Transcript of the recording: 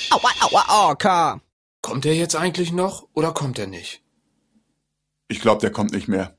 Aua, aua, Orca. Kommt er jetzt eigentlich noch oder kommt er nicht? Ich glaube, der kommt nicht mehr.